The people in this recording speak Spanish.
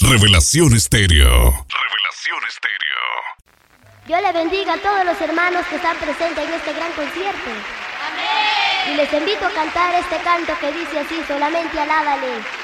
Revelación Estéreo. Revelación Estéreo. Dios le bendiga a todos los hermanos que están presentes en este gran concierto. Amén. Y les invito a cantar este canto que dice así: solamente alábale.